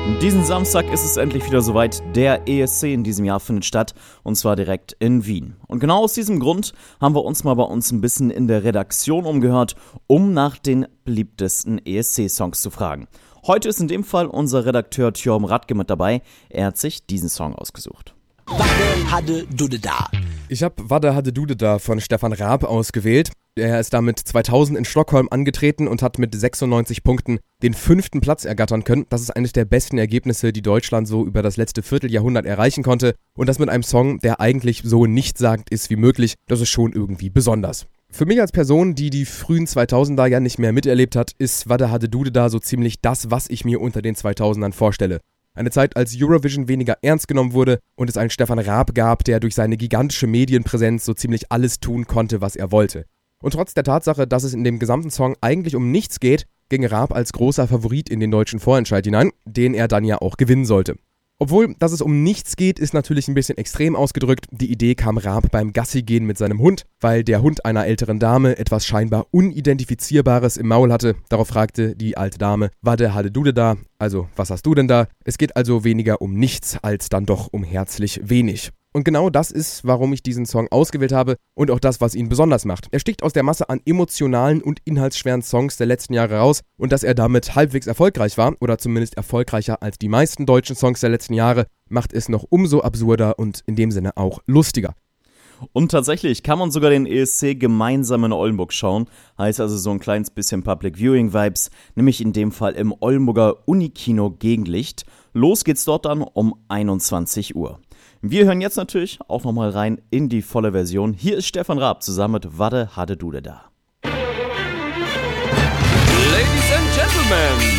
Diesen Samstag ist es endlich wieder soweit. Der ESC in diesem Jahr findet statt, und zwar direkt in Wien. Und genau aus diesem Grund haben wir uns mal bei uns ein bisschen in der Redaktion umgehört, um nach den beliebtesten ESC-Songs zu fragen. Heute ist in dem Fall unser Redakteur Thjörm Radke mit dabei. Er hat sich diesen Song ausgesucht. Wadde hadde Dudde da. Ich habe Wadde hadde Dudde da von Stefan Raab ausgewählt. Er ist damit 2000 in Stockholm angetreten und hat mit 96 Punkten den 5. Platz ergattern können. Das ist eines der besten Ergebnisse, die Deutschland so über das letzte Vierteljahrhundert erreichen konnte. Und das mit einem Song, der eigentlich so nichtssagend ist wie möglich. Das ist schon irgendwie besonders. Für mich als Person, die die frühen 2000er ja nicht mehr miterlebt hat, ist Wadde hadde Dudde da so ziemlich das, was ich mir unter den 2000ern vorstelle. Eine Zeit, als Eurovision weniger ernst genommen wurde und es einen Stefan Raab gab, der durch seine gigantische Medienpräsenz so ziemlich alles tun konnte, was er wollte. Und trotz der Tatsache, dass es in dem gesamten Song eigentlich um nichts geht, ging Raab als großer Favorit in den deutschen Vorentscheid hinein, den er dann ja auch gewinnen sollte. Obwohl, dass es um nichts geht, ist natürlich ein bisschen extrem ausgedrückt. Die Idee kam Raab beim Gassi-Gehen mit seinem Hund, weil der Hund einer älteren Dame etwas scheinbar Unidentifizierbares im Maul hatte. Darauf fragte die alte Dame, Wadde hadde Dudde da? Also, was hast du denn da? Es geht also weniger um nichts, als dann doch um herzlich wenig. Und genau das ist, warum ich diesen Song ausgewählt habe und auch das, was ihn besonders macht. Er sticht aus der Masse an emotionalen und inhaltsschweren Songs der letzten Jahre raus und dass er damit halbwegs erfolgreich war, oder zumindest erfolgreicher als die meisten deutschen Songs der letzten Jahre, macht es noch umso absurder und in dem Sinne auch lustiger. Und tatsächlich kann man sogar den ESC gemeinsam in Oldenburg schauen, heißt also so ein kleines bisschen Public Viewing Vibes, nämlich in dem Fall im Oldenburger Unikino Gegenlicht. Los geht's dort dann um 21 Uhr. Wir hören jetzt natürlich auch nochmal rein in die volle Version. Hier ist Stefan Raab zusammen mit Wadde hadde Dudde da. Ladies and Gentlemen,